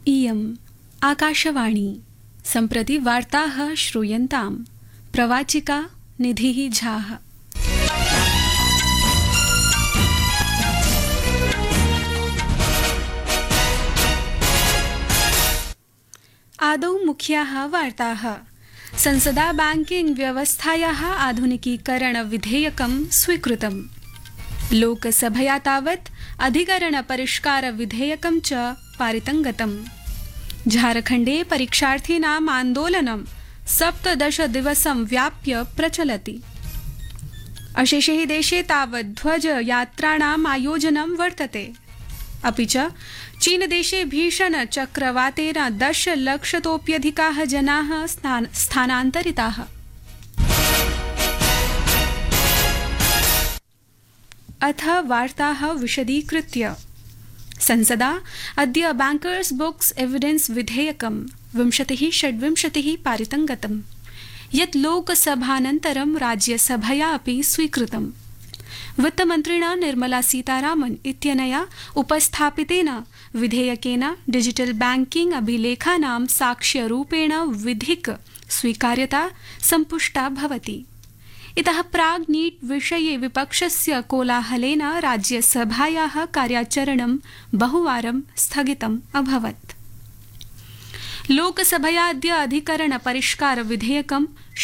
इयम् आकाशवाणी सम्प्रति वार्ताः श्रूयन्ताम् प्रवाचिका निधिः झाः। आदौ मुख्याः वार्ताः। संसदा बैंकिंग व्यवस्थायाः आधुनिकीकरण विधेयकं स्वीकृतम्। लोकसभया तावत् अधिकरण परिष्कार विधेयकं च पारितं गतम्। झारखण्डे परीक्षार्थीनाम् आन्दोलनं 17 दिवसं व्याप्य प्रचलति। अशेषे देशे तावत् ध्वजयात्राणाम् आयोजनं वर्तते। अपि च चीनदेशे भीषण चक्रवातेन 10 लक्षतोऽप्यधिकाः जनाः स्थानान्तरिताः। अथ वार्ताः विशदीकृत्य। संसदा अद्य बैंकर्स बुक्स एविडेंस विधेयकं 2026 पारितं गतम्, यत् लोकसभानन्तरं राज्यसभया अपि स्वीकृतम्। वित्तमन्त्रिणा निर्मला सीतारामन् इत्यनया उपस्थापितेन विधेयकेन डिजिटल बैंकिंग अभिलेखानां साक्ष्यरूपेण विधिक स्वीकार्यता सम्पुष्टा भवति। इतः प्राग् नीट् विषये विपक्षस्य कोलाहलेन राज्यसभायाः कार्याचरणं बहुवारं स्थगितम् अभवत्। लोकसभया अद्य अधिकरण परिष्कार विधेयकं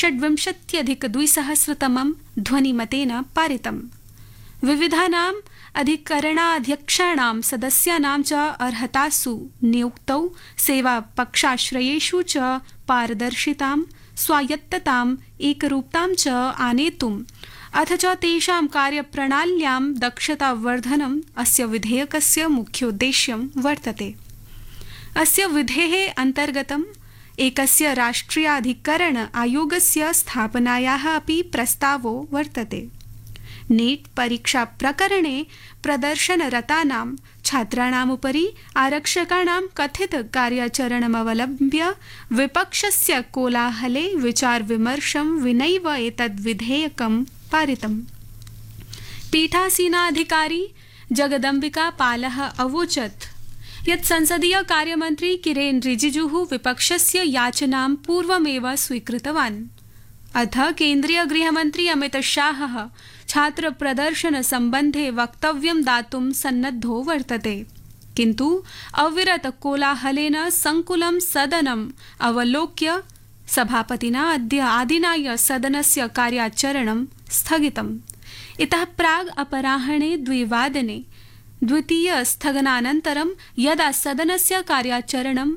26+200 ध्वनिमतेन पारितम्। विविधानाम् अधिकरणाध्यक्षाणां सदस्यानां च अर्हतासु नियुक्तौ सेवापक्षाश्रयेषु च पारदर्शितां स्वायत्तताम् एकरूपतां च आनेतुम् अथ च तेषां कार्यप्रणाल्यां दक्षतावर्धनम् अस्य विधेयकस्य मुख्योद्देश्यं वर्तते। अस्य विधेः अन्तर्गतम् एकस्य राष्ट्रियाधिकरण आयोगस्य स्थापनायाः अपि प्रस्तावो वर्तते। नीट् परीक्षा प्रकरणे प्रदर्शनरतानां छात्राणामुपरि आरक्षकाणां कथित कार्याचरणमवलम्ब्य विपक्षस्य कोलाहले विचारविमर्शं विनैव एतद् विधेयकं पारितम्। पीठासीनाधिकारी जगदम्बिका पालः अवोचत् यत् संसदीय कार्यमन्त्री किरेन रिजिजुः विपक्षस्य याचनां पूर्वमेव स्वीकृतवान्। अथ केन्द्रीय गृहमन्त्री अमित शाहः छात्र प्रदर्शन सम्बन्धे वक्तव्यं दातुं सन्नद्धो वर्तते, किन्तु अविरत कोलाहलेन संकुलं सदनम् अवलोक्य सभापतिना अद्य आदिनाय सदनस्य कार्याचरणं स्थगितम्। इतः प्राग् अपराह्णे 2 वादने द्वितीय स्थगनानन्तरं यदा सदनस्य कार्याचरणं